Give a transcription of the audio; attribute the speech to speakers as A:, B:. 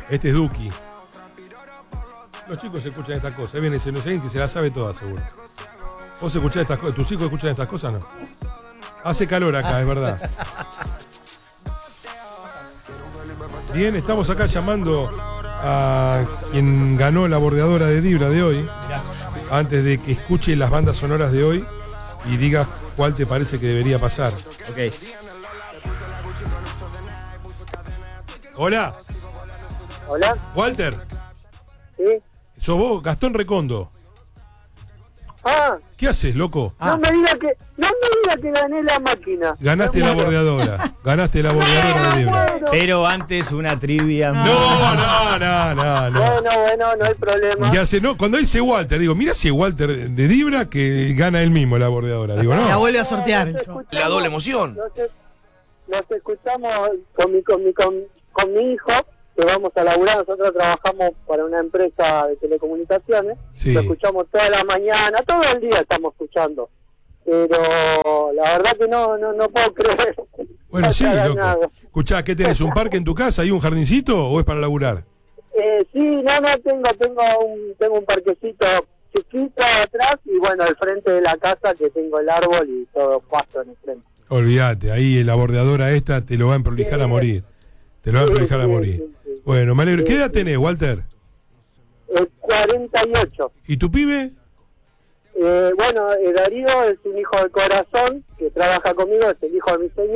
A: Este es Duki. Los chicos escuchan estas cosas. Viene ese inocente que se la sabe toda, seguro. ¿Vos escuchás estas cosas? ¿Tus hijos escuchan estas cosas no? Hace calor acá, es verdad. Bien, estamos acá llamando a quien ganó la bordeadora de Dibra de hoy. Antes de que escuche las bandas sonoras de hoy y digas cuál te parece que debería pasar.
B: Ok.
A: Hola.
C: Hola.
A: Walter.
C: Sí.
A: ¿Sos vos? Gastón Recondo.
C: Ah,
A: ¿Qué haces, loco?
C: no me diga que gané la máquina.
A: Ganaste la bordeadora. Ganaste la bordeadora de Dibra.
B: Pero antes una trivia.
A: No.
C: Bueno, no hay problema.
A: ¿Qué hace? No, cuando dice Walter, digo, mira si es Walter de Dibra que gana él mismo la bordeadora. Digo,
D: La
A: no.
D: vuelve a sortear. el chabón.
E: La doble emoción.
C: Nos escuchamos con mi hijo, que vamos a laburar. Nosotros trabajamos para una empresa de telecomunicaciones.
A: Sí.
C: Lo escuchamos toda la mañana, todo el día estamos escuchando. Pero la verdad que no puedo creer.
A: Bueno, sí,
C: haya
A: loco.
C: ganado.
A: Escuchá, ¿qué tenés? ¿Un parque en tu casa y un jardincito o es para laburar?
C: Sí, tengo un parquecito chiquito atrás y bueno, al frente de la casa que tengo el árbol y todo pasto en el frente.
A: Olvídate, ahí la bordeadora esta te lo va a emprolijar a morir. Te lo va a emprolijar a morir.
C: Sí.
A: Bueno, me alegro. ¿Qué edad tenés, Walter?
C: 48.
A: ¿Y tu pibe?
C: Darío es un hijo de corazón que trabaja conmigo, es el hijo de mi señora.